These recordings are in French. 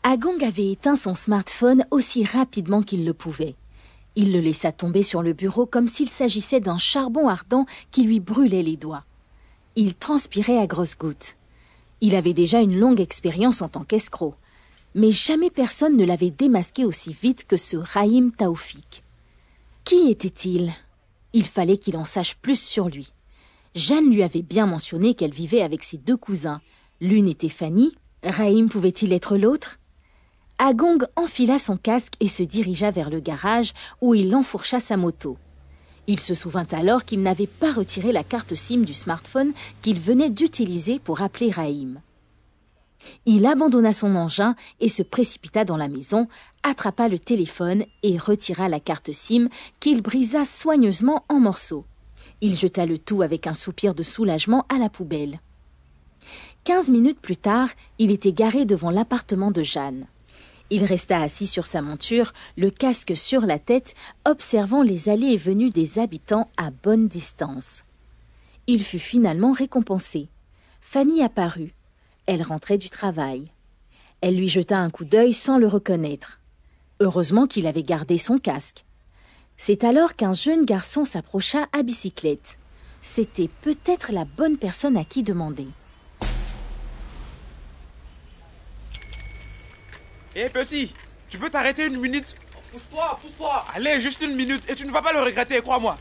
Agong avait éteint son smartphone aussi rapidement qu'il le pouvait. Il le laissa tomber sur le bureau comme s'il s'agissait d'un charbon ardent qui lui brûlait les doigts. Il transpirait à grosses gouttes. Il avait déjà une longue expérience en tant qu'escroc, mais jamais personne ne l'avait démasqué aussi vite que ce Rahim Taoufik. Qui était-il ? Il fallait qu'il en sache plus sur lui. Jeanne lui avait bien mentionné qu'elle vivait avec ses 2 cousins. L'une était Fanny, Rahim pouvait-il être l'autre ? Agong enfila son casque et se dirigea vers le garage où il enfourcha sa moto. Il se souvint alors qu'il n'avait pas retiré la carte SIM du smartphone qu'il venait d'utiliser pour appeler Rahim. Il abandonna son engin et se précipita dans la maison, attrapa le téléphone et retira la carte SIM qu'il brisa soigneusement en morceaux. Il jeta le tout avec un soupir de soulagement à la poubelle. 15 minutes plus tard, il était garé devant l'appartement de Jeanne. Il resta assis sur sa monture, le casque sur la tête, observant les allées et venues des habitants à bonne distance. Il fut finalement récompensé. Fanny apparut. Elle rentrait du travail. Elle lui jeta un coup d'œil sans le reconnaître. Heureusement qu'il avait gardé son casque. C'est alors qu'un jeune garçon s'approcha à bicyclette. C'était peut-être la bonne personne à qui demander. Hé petit, tu peux t'arrêter 1 minute? Pousse-toi. Allez, juste 1 minute et tu ne vas pas le regretter, crois-moi.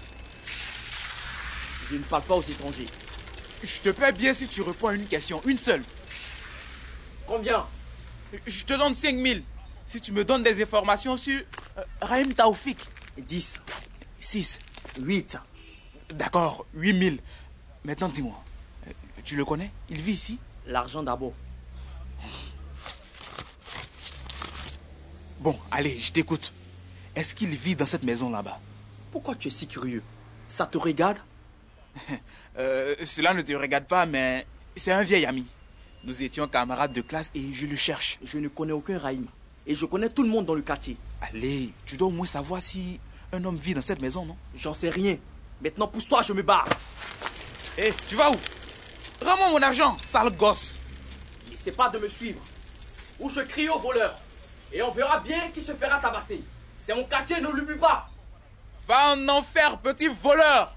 Je ne parle pas aux étrangers. Je te paie bien si tu réponds à une question, une seule. Combien? Je te donne 5 000 si tu me donnes des informations sur Rahim Taoufik. 10. 6. 8. D'accord, 8 000. Maintenant dis-moi, tu le connais? Il vit ici? L'argent d'abord. Bon, allez, je t'écoute. Est-ce qu'il vit dans cette maison là-bas? Pourquoi tu es si curieux? Ça te regarde? Cela ne te regarde pas, mais c'est un vieil ami. Nous étions camarades de classe et je le cherche. Je ne connais aucun Rahim. Et je connais tout le monde dans le quartier. Allez, tu dois au moins savoir si un homme vit dans cette maison, non? J'en sais rien. Maintenant, pousse-toi, je me barre. Hé, tu vas où? Rends-moi mon argent, sale gosse. N'essaie pas de me suivre. Ou je crie au voleur. Et on verra bien qui se fera tabasser. C'est mon quartier, ne l'oublie pas. Va en enfer, petit voleur!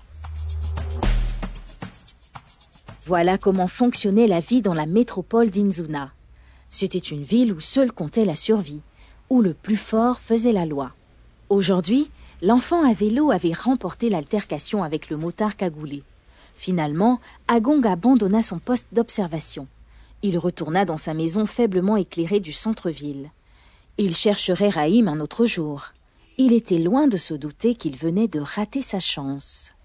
Voilà comment fonctionnait la vie dans la métropole d'Inzuna. C'était une ville où seul comptait la survie, où le plus fort faisait la loi. Aujourd'hui, l'enfant à vélo avait remporté l'altercation avec le motard cagoulé. Finalement, Agong abandonna son poste d'observation. Il retourna dans sa maison faiblement éclairée du centre-ville. Il chercherait Rahim un autre jour. Il était loin de se douter qu'il venait de rater sa chance.